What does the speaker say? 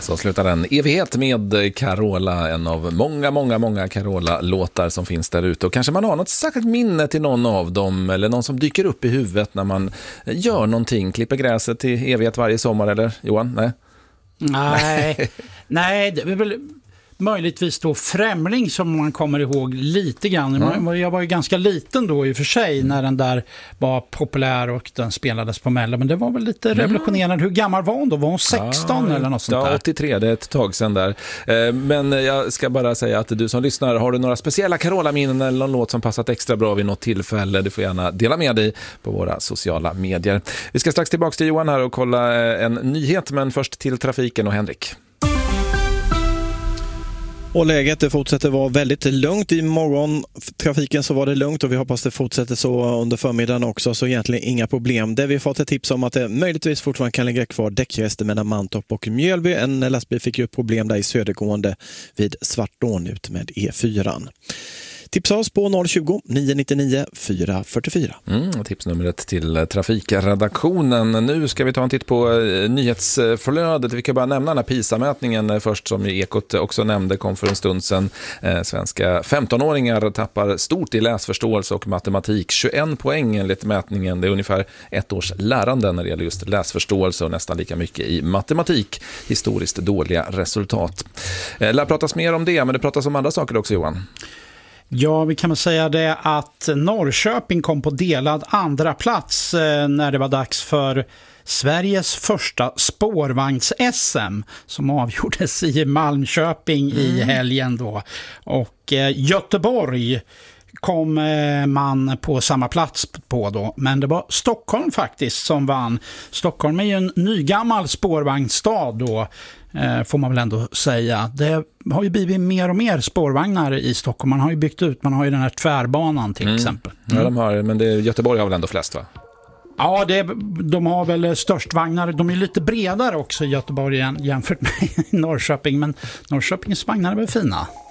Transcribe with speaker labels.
Speaker 1: Så slutar den evighet med Carola, en av många Carola-låtar som finns där ute. Och kanske man har något särskilt minne till någon av dem, eller någon som dyker upp i huvudet när man gör någonting, klipper gräset till evighet varje sommar, eller Johan?
Speaker 2: Nej, det är väl möjligtvis då Främling som man kommer ihåg lite grann. Jag var ju ganska liten då i och för sig när den där var populär och den spelades på Mello, men det var väl lite revolutionerande. Hur gammal var hon då? Var hon 16 eller något sånt där?
Speaker 1: 83, det är ett tag sedan där. Men jag ska bara säga att du som lyssnar, har du några speciella Carola-minnen eller någon låt som passat extra bra vid något tillfälle, du får gärna dela med dig på våra sociala medier. Vi ska strax tillbaka till Johan här och kolla en nyhet, men först till trafiken och Henrik.
Speaker 3: Och läget det fortsätter vara väldigt lugnt. I morgontrafiken så var det lugnt och vi hoppas det fortsätter så under förmiddagen också, så egentligen inga problem. Det vi fått ett tips om att det möjligtvis fortfarande kan ligga kvar däckrester mellan Mantorp och Mjölby. En lastbil fick ju ett problem där i södergående vid Svartån ut med E4. Tipsa oss på 020 999 444.
Speaker 1: Tipsnumret till trafikredaktionen. Nu ska vi ta en titt på nyhetsflödet. Vi kan bara nämna den här PISA-mätningen först, som Ekot också nämnde, kom för en stund sedan. Svenska 15-åringar tappar stort i läsförståelse och matematik. 21 poäng enligt mätningen. Det är ungefär ett års lärande när det gäller just läsförståelse och nästan lika mycket i matematik. Historiskt dåliga resultat. Lär pratas mer om det, men det pratas om andra saker också, Johan.
Speaker 2: Ja, vi kan väl säga det att Norrköping kom på delad andra plats när det var dags för Sveriges första spårvagns-SM som avgjordes i Malmköping i helgen då. Och Göteborg kom man på samma plats på då, men det var Stockholm faktiskt som vann. Stockholm är ju en nygammal spårvagnsstad då, får man väl ändå säga. Det har ju blivit mer och mer spårvagnar i Stockholm. Man har ju byggt ut, man har ju den här tvärbanan till exempel.
Speaker 1: Ja, de har, men Göteborg har väl ändå flest, va?
Speaker 2: Ja, de har väl störst vagnar. De är lite bredare också i Göteborg jämfört med Norrköping, men Norrköpings vagnar är väl fina.